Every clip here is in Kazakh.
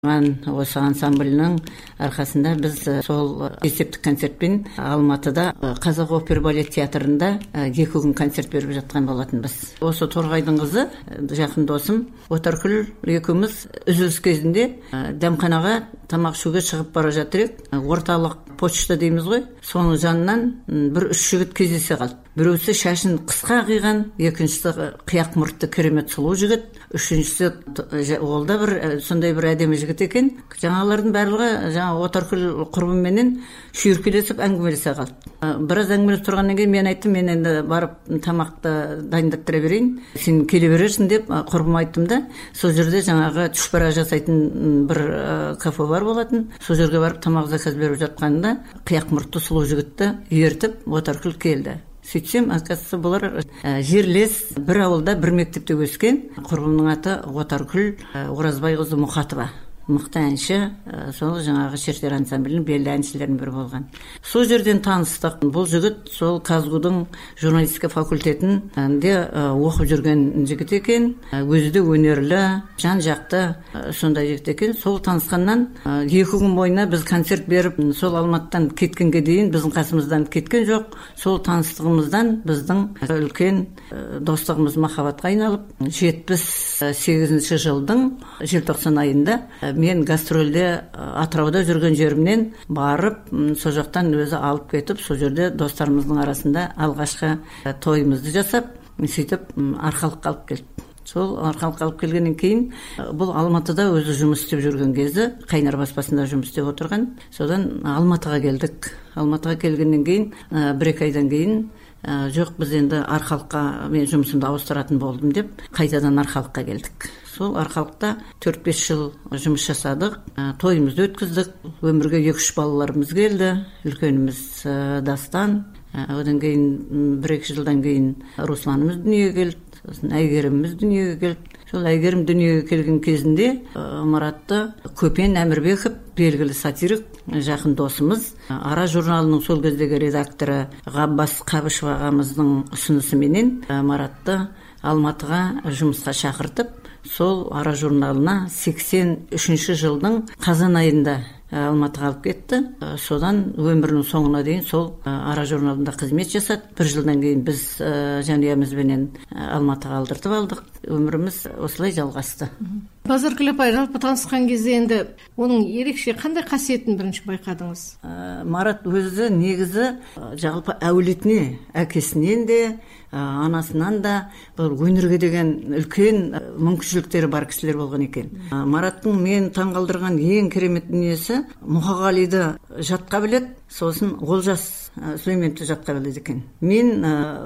Осы ансамблінің арқасында біз сол есептік концертпен Алматыда Қазақ опера балет театрында 2 күн концерт беріп жатқан болатынбыз. Осы Торғайдың қызы, жақын досым Отаркүл екеуміз үзіліс кезінде дәмханаға тамақ ішуге шығып бара жатыр едік. Орталық почта дейміз ғой, соның жанынан бір 3 жігіт кездесе қалды. Біреусі шашын қысқа қиған, екіншісі қияқ мұртты керемет сұлу жігіт, үшіншісі ол да сондай бір әдемі жігіт екен. Жаңалардың барлығы Отаркүл құрбымменен шүйіркелесіп әңгімелесе қалды. Біраз әңгімелесіп тұрғаннан кейін мен айттым, мен енді барып тамақты дайындаттыра берейін, сен келе берерсің деп құрбыма айттым да, сол жерде жаңағы түшпара жасайтын бір кафе бар болатын. Сол жерге барып тамақ заказ беріп жатқанында қияқ мұртты сұлу жігітті ертіп Отаркүл келді. Сөйтсем, оказывается, бұлар жерлес, бір ауылда, бір мектепте өскен. Құрбымның аты Отаркүл Оразбайқызы Мұқатова. Мықты әнші, сол жаңағы Шертер ансамблінің белді әншілерінің бірі болған. Сол жерден таныстық. Бұл жігіт сол Казгудың журналистика факультетінде оқып жүрген жігіт екен. Өзі де өнерлі, жан жақты сондай жігіт екен. Сол танысқаннан 2 күн бойына біз концерт беріп, сол Алматыдан кеткенге дейін біздің қасымыздан кеткен жоқ. Сол таныстығымыздан біздің үлкен достығымыз махаббатқа айналып, 78 жылдың желтоқсан айында мен гастрольде Атырауда жүрген жерімнен барып, сол жақтан өзі алып кетіп, сол жерде достарымыздың арасында алғашқы тойымызды жасап, сөйтіп Арқалыққа алып келді. Сол Арқалыққа алып келгеннен кейін, бұл Алматыда өзі жұмыс істеп жүрген кезі, Қайнар баспасында жұмыс істеп отырған. Содан Алматыға келдік. Алматыға келгеннен кейін, 1-2 айдан кейін, жоқ, біз енді Арқалыққа мен жұмысымды ауыстыратын болдым деп, қайтадан Арқалыққа келдік. Сол Арқалықта 4-5 жыл жұмыс жасадық, тойымызды өткіздік, өмірге 2-3 балаларымыз келді, үлкеніміз Дастан, одан кейін 1-2 жылдан кейін Русланымыз дүниеге келді, сосын Әйгеріміміз дүниеге келді. Сол Әйгерім дүниеге келген кезінде Маратты Көпен Әмірбеков, белгілі сатирик, жақын досымыз, Ара журналының сол кездегі редакторы Ғаббас Қабышев ағамыздың ұсынысыменен Маратты Алматыға жұмысқа шақыртып, сол Ара журналына 83 жылдың қазан айында Алматыға алып кетті. Содан өмірінің соңына дейін сол Ара журналында қызмет жасады. 1 жылдан кейін біз жанұямызбенен Алматыға алдыртып алдық. Өміріміз осылай жалғасты. Базаркүл апай, жалпы танысқан кезде енді оның ерекше қандай қасиетін бірінші байқадыңыз? Марат өзі негізі жалпы әулетіне, әкесінен де, анасынан да өнерге деген үлкен мүмкіншіліктері бар кісілер болған екен. Мараттың мен таңғалдырған ең керемет дүниесі, Мұқағалиды жатқа біледі, сосын Олжас Сүлейменовті жатқа біледі екен. Мен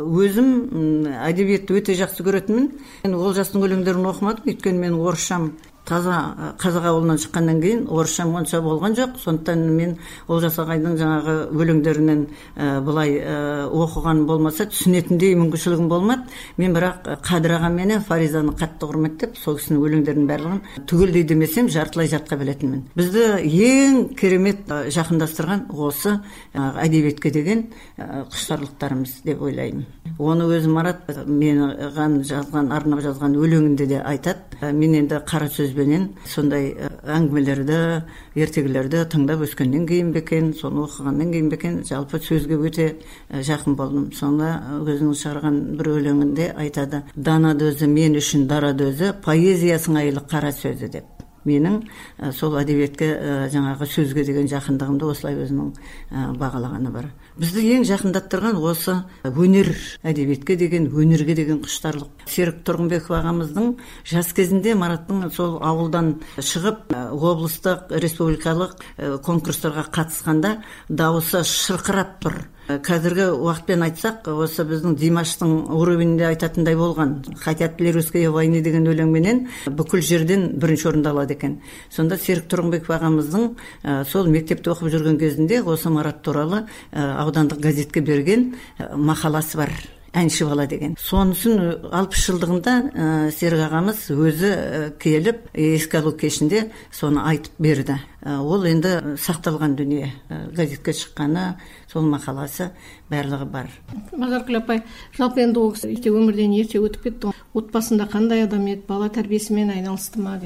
өзім әдебиетті өте жақсы көретінмін. Мен Олжастың өлеңдерін оқымадым, өйткені мен орысшам таза Қазақ ауылынан шыққаннан кейін орысшам онша болған жоқ. Сондықтан мен Олжас ағайдың жаңағы өлеңдерінен былай оқыған болмаса түсінетіндей мүмкіншілігім болмады. Мен бірақ Қадыр ағамен Фаризаны қатты құрметтеп, сол кісінің өлеңдерінің барлығын түгелдей демесем жартылай жатқа білетінмін. Бізді ең керемет жақындастырған осы әдебиетке деген құштарлықтарымыз деп ойлаймын. Оны өзі Марат маған жазған, арнап жазған өлеңінде де айтады. Мен енді қара сөзбенен сондай әңгімелерді, ертегілерді тыңдап өскеннен кейін бекен, соны оқығаннан кейін бекен, жалпы сөзге өте жақын болдым. Сонда өзінің шығарған бір өлеңінде айтады: "Дана дөзі мен үшін дара дөзі, поэзия сыңайлы қара сөзі" деп. Менің сол әдебиетке жаңағы сөзге деген жақындығымды осылай өзінің бағалағаны бар. Бізді ең жақындаттырған осы өнер, әдебиетке деген, өнерге деген құштарлық. Серік Тұрғынбеков ағамыздың жас кезінде Мараттың сол ауылдан шығып, облыстық, республикалық конкурстарға қатысқанда дауысы шырқырап тұр. Қазіргі уақытпен айтсақ, осы біздің Димаштың уровенінде айтатындай болған. "Хотят ли русские войны" деген өлеңменен бүкіл жерден бірінші орынды алады екен. Сонда Серік Тұрғынбеков ағамыздың сол мектепте оқып жүрген кезінде осы Марат туралы аудандық газетке берген мақаласы бар. Әнші бала деген. Сонысын 60 жылдығында Серік ағамыз өзі келіп, еске алу кешінде соны айтып берді. Ол енді сақталған дүние. Газетке шыққаны, сол мақаласы барлығы бар. Базаркүл апай, жалпы енді ол өмірден ерте өтіп кетті. Отбасында қандай адам еді, бала тәрбиесімен айналысты ма деген?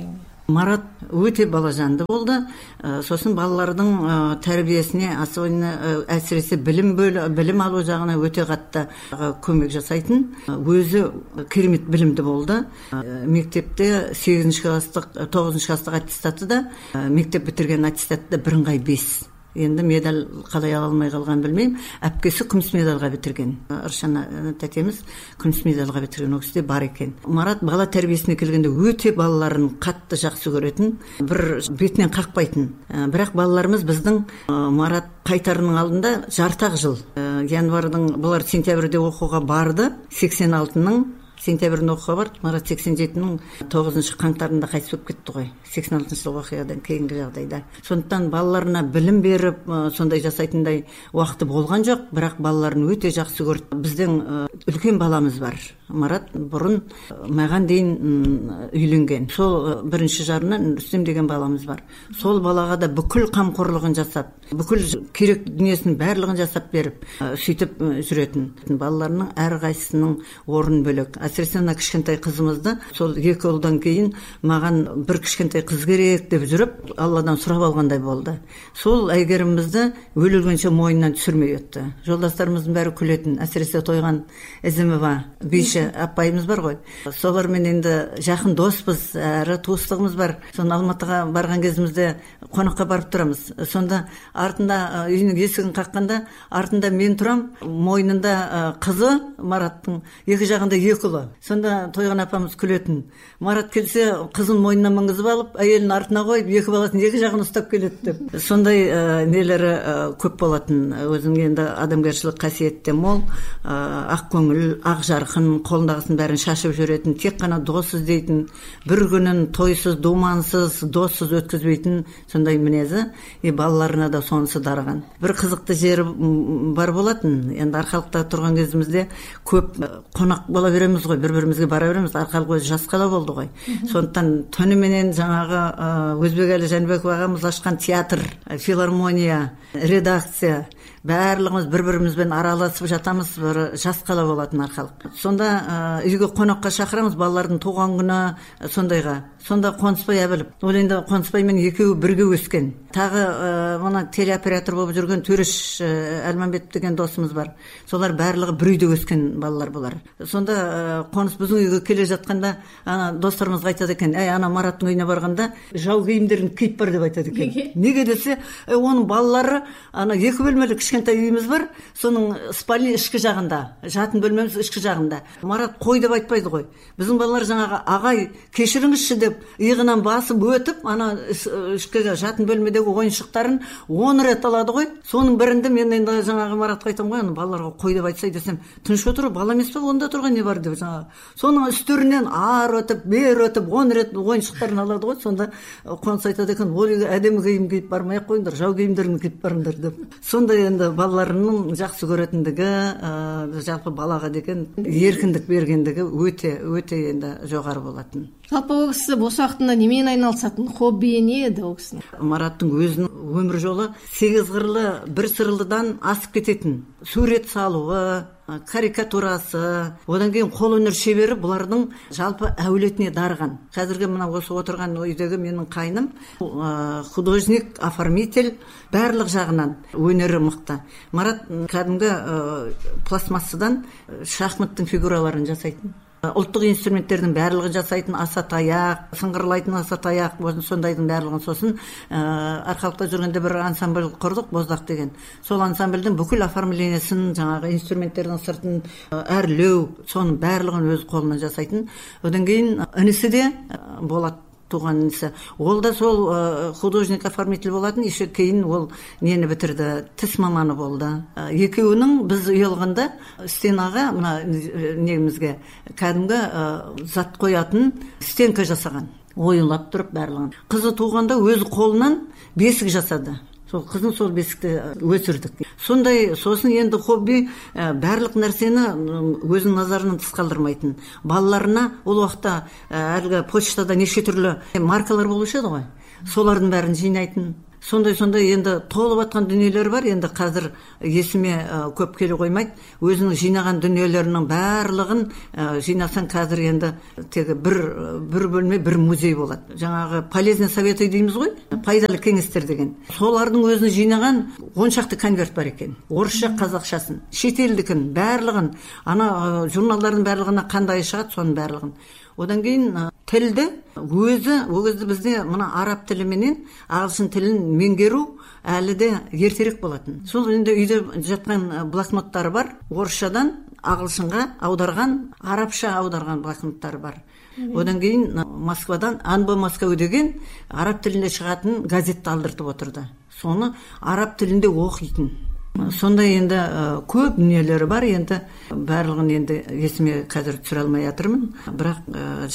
Марат өте балажанды болды. Сосын балалардың тәрбиесіне, особенно әсіресе білім алу жағына өте қатты көмек жасайтын. Өзі керемет білімді болды. Мектепте 8-ші класстық, 9-ші класстық аттестаты да, мектеп бітірген аттестаты да бірыңғай 5. Енді медаль қалай ала алмай қалған білмеймін. Әпкесі күміс медальға бітірген. Ыршана тәтеміз күміс медальға бітірген, ол кісіде бар екен. Марат бала тәрбиесіне келгенде өте балаларын қатты жақсы көретін, бір бетінен қақпайтын. Бірақ балаларымыз біздің Марат қайтарының алдында жартақ жыл. Январдың, бұлар сентябрьде оқуға барды, 86-ның сентябрьдің оқуға барды. Марат 87-ның 9-шы қаңтарында қайтыс болып кетті ғой. 86-шы жылғы оқиғадан кейінгі жағдайда. Сондықтан балаларына білім беріп, сондай жасайтындай уақыты болған жоқ, бірақ балаларын өте жақсы көрді. Біздің үлкен баламыз бар. Марат бұрын маған дейін үйленген. Сол бірінші жарынан Рүстем деген баламыз бар. Сол балаға да бүкіл қамқорлығын жасап, бүкіл керек дүниесінің барлығын жасап беріп, сөйтіп жүретін. Балаларының әрқайсысының орын бөлек. Әсіресе мына кішкентай қызымызды, сол 2 ұлдан кейін маған бір кішкентай қыз керек деп жүріп, Алладан сұрап алғандай болды. Сол әйгерімімізді өлгенше мойнынан түсірмей өтті. Жолдастарымыздың бәрі күлетін. Әсіресе Тойған Әзімова биші апайымыз бар ғой. Солармен енді жақын доспыз, әрі туыстығымыз бар. Соны Алматыға барған кезімізде қонаққа барып тұрамыз. Сонда артында үйінің есігін қаққанда, артында мен тұрам, мойнында қызы Мараттың, екі жағында 2 ұлы. Сонда Тойған апамыз күлетін. Марат келсе, қызын мойнына мінгізіп алып, әйелін артына қойып, 2 баласын 2 жағын ұстап келеді деп. Сондай нелері көп болатын. Өзінің енді адамгершілік қасиетте мол, ақ көңіл, ақ жарқын, қолындағысын бәрін шашып жүретін, тек қана дос іздейтін, бір күнін тойсыз, думансыз, доссыз өткізбейтін сондай мінезі. Балаларына да сонысы дарыған. Бір қызықты жері бар болатын. Енді Арқалықта тұрған кезімізде көп қонақ бола береміз ғой, бір-бірімізге бара береміз. Арқалық өзі жас қала болды ғой. Сондықтан түніменен жаңағы Өзбекәлі Жәнібеков ағамыз ашқан театр, филармония, редакция, барлығымыз бір-бірімізбен араласып жатамыз. Бір жас қала болатын Арқалық. Сонда үйге қонаққа шақырамыз, балалардың туған күні сондайға. Сонда Қоныспай әбіліп. Ол енді Қоныспаймен екеуі бірге өскен. Тағы мына телеоператор болып жүрген Төреш Әлманбет деген досымыз бар. Солар барлығы бір үйде өскен балалар болар. Сонда Қоныс біздің үйге келе жатқанда, ана достарымызға айтады екен, ана Мараттың үйіне барғанда жау киімдерін киіп бар деп айтады екен. Неге десе, оның балалары ана 2 бөлмелі кішкентай үйіміз бар, соның спальня ішкі жағында, жатын бөлмеміз ішкі жағында. Марат қой деп айтпайды ғой. Біздің балалар жаңағы ағай кешіріңізші деп иығынан басып өтіп, ана ішкі жатын бөлмедегі ойыншықтарын 10 рет алады ғой. Соның бірінде мен енді жаңағы Маратқа айтам ғой, балаларға қой деп айтсай десем, тыныш отыр, бала емес пе, онда тұрған не бар деп жаңағы. Соның үстерінен ар өтіп, бер өтіп 10 рет ойыншықтарын алады ғой. Сонда Қоныс айтады екен, ол әдемі киім киіп бармай ақ қойыңдар, жау киімдерін киіп барыңдар деп. Сондай енді балаларының жақсы көретіндігі, жалпы балаға деген еркіндік бергендігі өте енді жоғары болатын. Жалпы ол кісі бос уақытында немен айналысатын, хоббиі не еді ол кісінің? Мараттың өзінің өмір жолы 8 қырлы, бір сырлыдан асып кететін. Сурет салуы, карикатурасы, одан кейін қолөнер шебері бұлардың жалпы әулетіне дарыған. Қазіргі мына осы отырған үйдегі менің қайным художник, оформитель, барлық жағынан өнері мықты. Марат кәдімгі пластмассадан шахматтың фигураларын жасайтын. Ұлттық инструменттердің барлығын жасайтын, аса таяқ, сыңғырлайтын аса таяқ, сондайдың барлығын. Сосын Арқалықта жүргенде бір ансамбль құрдық, Боздақ деген. Сол ансамбльдің бүкіл оформлениесін, жаңағы инструменттердің сыртын әрлеу, соның барлығын өз қолынан жасайтын. Одан кейін інісі де болады, туған інісі. Ол да сол художник оформитель болатын, еще кейін ол нені бітірді, тіс маманы болды. Екеуінің біз ұялғанда стенаға, мына негімізге кәдімгі зат қоятын стенка жасаған. Ойылап тұрып барлығын. Қызы туғанда өз қолынан бесік жасады. Сол қызын сол бесікті өсірдік. Сондай, сосын енді хобби барлық нәрсені өзінің назарынан тыс қалдырмайтын. Балаларына ол уақытта әлгі почтада неше түрлі маркалар болушы еді ғой. Солардың бәрін жинайтын. сондай енді толып жатқан дүниелер бар. Енді қазір есіме көп келе қоймайды. Өзінің жинаған дүниелерінің барлығын жинасаң қазір енді тегі бір бөлме бір музей болады. Жаңағы полезный советы дейміз ғой, пайдалы кеңестер деген. Солардың өзін жинаған 10 шақты конверт бар екен. Орысша, қазақшасын, шетелдікін, барлығын, ана журналдардың барлығына қандай шығады, соның барлығын. Одан кейін тілді өзі бізде мына араб тілі менен ағылшын тілін меңгеру әлі де ертерек болатын. Сол енді үйде жатқан блокноттары бар, орысшадан ағылшынға аударған, арабша аударған блокноттары бар. Одан кейін Москвадан Анбо Москва деген араб тілінде шығатын газетті алдыртып отырды. Соны араб тілінде оқитын. Сондай енді көп дүниелері бар. Енді барлығын енді есіме қазір түсіре алмай жатырмын. Бірақ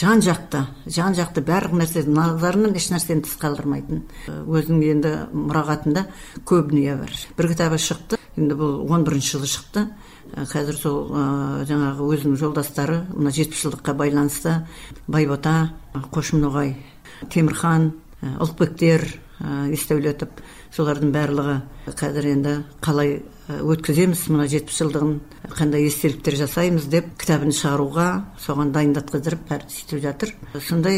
жан-жақты барлық нәрсе назарынан еш нәрсені тыс қалдырмайтын. Өзінің енді мұрағатында көп дүние бар. Бір кітабы шықты. Енді бұл 11-ші жылы шықты. Қазір сол жаңағы өзінің жолдастары мына 70 жылдыққа байланысты Байбота, Қошымноғай, Темірхан, Ұлықбектер, Есдәулетов, солардың барлығы қазір енді қалай өткіземіз мына 70 жылдығын, қандай естеліктер жасаймыз деп кітабын шығаруға соған дайындатқыздырып бәрі сөйтіп жатыр. Сондай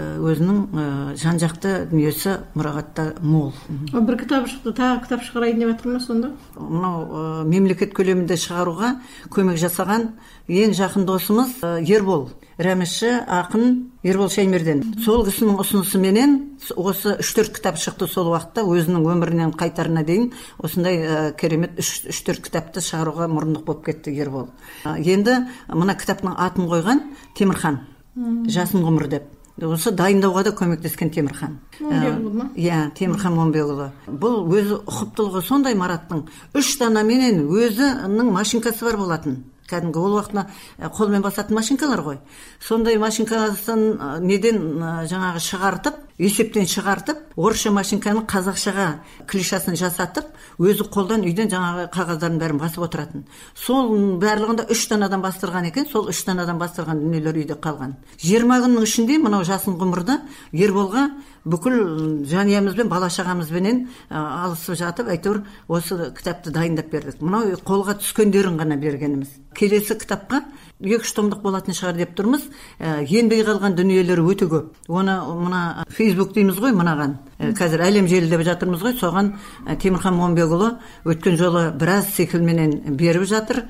өзінің жан-жақты дүниесі мұрағатта мол. Бір кітап шықты, тағы кітап шығарайын деп жатыр ма сонда? Мынау мемлекет көлемінде шығаруға көмек жасаған ең жақын досымыз Ербол Рәміші ақын Ербол Шаймерден. Сол кісінің ұсынысыменен осы 3-4 кітап шықты сол уақытта, өзінің өмірінен қайтарына дейін осындай керемет 3-4 кітапты шығаруға мұрындық болып кетті Ербол. Енді мына кітаптың атын қойған Темірхан, жасын ғұмыр деп. Осы дайындауға да көмектескен Темірхан. Момбекұлы ма? Иә, Темірхан Момбекұлы. Бұл өзі ұқыптылығы сондай Мараттың. 3 данаменен өзінің машинкасы бар болатын. Кәдімгі ол уақытына қолмен басатын машинкалар ғой. Сондай машинкасын неден жаңағы шығартып, есептен шығартып, орысша машинканың қазақшаға клишасын жасатып, өзі қолдан үйден жаңағы қағаздарын бәрін басып отыратын. Сол барлығында 3 данадан бастырған екен, сол 3 данадан бастырған дүниелер үйде қалған. 20 күннің ішінде мынау жасын ғұмырда Ерболға бүкіл жаниямызбен, бала шағамызбенен алысып жатып, әйтеуір осы кітапты дайындап бердік. Мынау қолға түскендерін ғана бергеніміз. Келесі кітапқа 2-3 томдық болатын шығар деп тұрмыз. Енбей қалған дүниелері өте көп. Оны мына Facebook дейміз ғой, мынаған. Қазір әлем желі деп жатырмыз ғой, соған Темірхан Момбекұлы өткен жолы біраз секілменен беріп жатыр.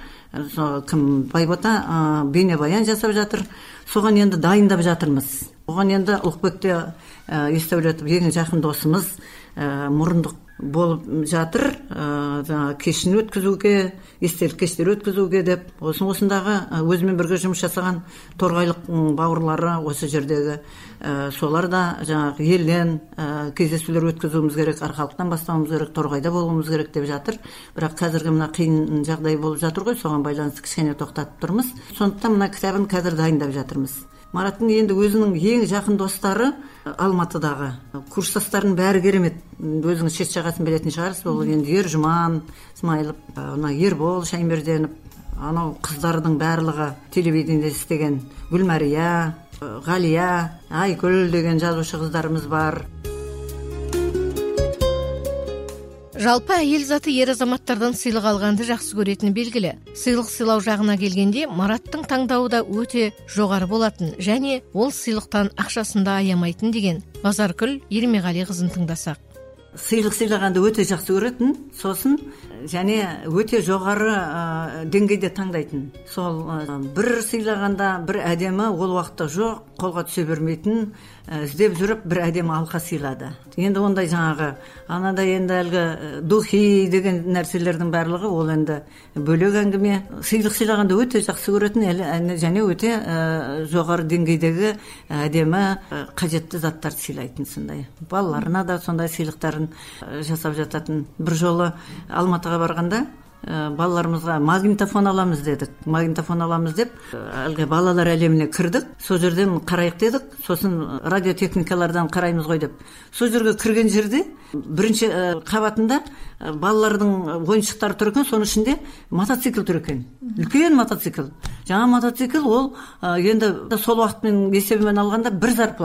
Кім Байбота бейнебаян жасап жатыр. Соған енді дайындап жатырмыз. Оған енді Ұлықбекте Есдәулетов ең жақын досымыз мұрындық болып жатыр. Кешін өткізуге, естелік кештер өткізуге деп. Осындағы өзімен бірге жұмыс жасаған торғайлық бауырлары осы жердегі. Солар да жаңағы елден кездесулер өткізуіміз керек, арқалықтан бастауымыз керек, торғайда болуымыз керек деп жатыр. Бірақ қазіргі мына қиын жағдай болып жатыр ғой, соған байланысты кішкене тоқтатып тұрмыз. Сондықтан мына кітабын қазір дайындап жатырмыз. Мараттың енді өзінің ең жақын достары Алматыдағы курстастардың бәрі керемет. Өзіңіз шет жағасын білетін шығарсыз. Ол енді Ержұман Смайылов, Ербол Шаймерденов, анау қыздардың барлығы телевидениеде істеген Гүлмәрия, Ғалия, Айгүл деген жазушы қыздарымыз бар. Жалпы әйел заты ер азаматтардан сыйлық алғанды жақсы көретіні белгілі. Сыйлық сыйлау жағына келгенде Мараттың таңдауы да өте жоғары болатын, және ол сыйлықтан ақшасында аямайтын деген Базаркүл Ермеғали қызын тыңдасақ. Сыйлық сыйлағанды өте жақсы көретін, сосын және өте жоғары деңгейде таңдайтын. Сол бір сыйлағанда бір әдемі ол уақытта жоқ, қолға түсе бермейтін, іздеп жүріп бір әдемі алқа сыйлады. Енді ондай жаңағы анада енді әлгі духи деген нәрселердің барлығы ол енді бөлек әңгіме. Сыйлық сыйлағанды өте жақсы көретін, және өте жоғары деңгейдегі әдемі қажетті заттар сыйлайтын сондай. Балаларына да сондай сыйлықтарын жасап жататын. Бір жолы Алматыға барғанда балаларымызға магнитофон аламыз дедік. Магнитофон аламыз деп әлгі балалар әлеміне кірдік. Сол жерден қарайық дедік. Сосын радиотехникалардан қараймыз ғой деп. Сол жерге кірген жерде бірінші қабатында балалардың ойыншықтары тұр екен, соның ішінде мотоцикл тұр екен. Үлкен мотоцикл. Жаңа мотоцикл ол енді сол уақытпен есебімен алғанда бір зарплат.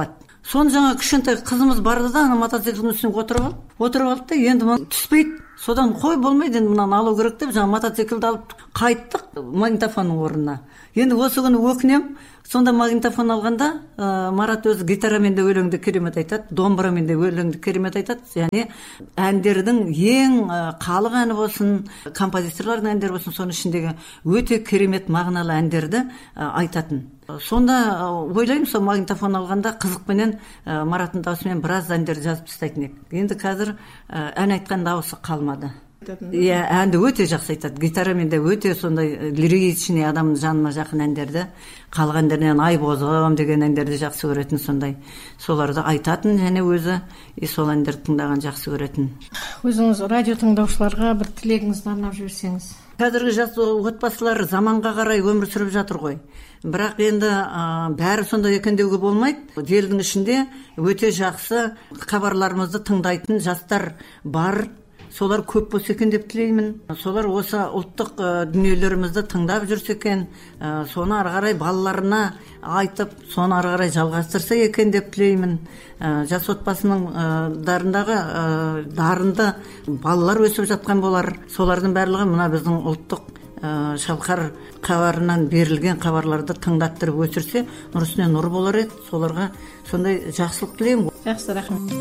Соны жаңа кішкентай қызымыз барды да ана мотоциклдің үстіне отырып алды да енді мына түспейді. Содан қой болмайды, енді мынаны алу керек деп жаңа мотоциклді алып қайттық магнитофонның орнына. Енді осы күні өкінем. Сонда магнитофон алғанда Марат өзі гитарамен де өлеңді керемет айтады, домбырамен де өлеңді керемет айтады. Яғни әндердің ең халық әні болсын, композиторлардың әндері болсын, соның ішіндегі өте керемет мағыналы әндерді айтатын. Сонда ойлаймын, сол магнитофон алғанда қызықпенен Мараттың даусымен біраз әндерді жазып тастайтын едік. Енді қазір ән айтқан дауысы қалмады. Иә, әнді өте жақсы айтады. Гитарамен де өте сондай лиричный, адамның жанына жақын әндерді, халық әндерінен Айбозым деген әндерді жақсы көретін, сондай соларды айтатын, және өзі сол әндерді тыңдаған жақсы көретін. Өзіңіз радио тыңдаушыларға бір тілегіңізді арнап жіберсеңіз. Қазіргі жас отбасылар заманға қарай өмір сүріп жатыр ғой. Бірақ енді бәрі сондай екен деуге болмайды. Елдің ішінде өте жақсы хабарларымызды тыңдайтын жастар бар. Солар көп болса екен деп тілеймін. Солар осы ұлттық дүниелерімізді тыңдап жүрсе екен, соны ары қарай балаларына айтып, соны ары қарай жалғастырса екен деп тілеймін. Жас отбасының дарындағы дарынды балалар өсіп жатқан болар. Солардың барлығы мына біздің ұлттық шалқар хабарынан берілген хабарларды тыңдаттырып өсірсе, нұр үстіне нұр болар еді. Соларға сондай жақсылық тілеймін. Жақсы, рахмет.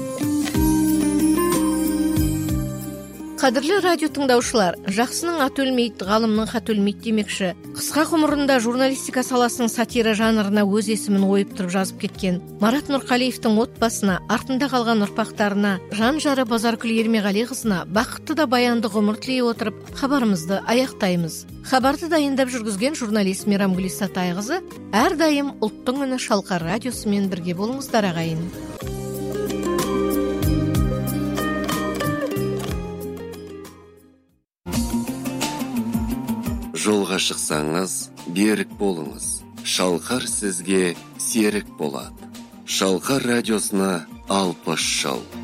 Қадірлі радио тыңдаушылар, жақсының аты өлмейді, ғалымның хаты өлмейді демекші. Қысқа ғұмырында журналистика саласының сатира жанрына өз есімін ойып тұрып жазып кеткен Марат Нұрқалиевтің отбасына, артында қалған ұрпақтарына, жан-жары Базаркүл Ермеғалиқызына бақытты да баянды ғұмыр тілей отырып, хабарымызды аяқтаймыз. Хабарды дайындап жүргізген журналист Мейрамгүл Исатайқызы әрдайым ұлттың үні Шалқар радиосымен бірге болыңыздар ағайын. Жолға шықсаңыз, берік болыңыз. Шалқар сізге серік болады. Шалқар радиосына 60 жыл.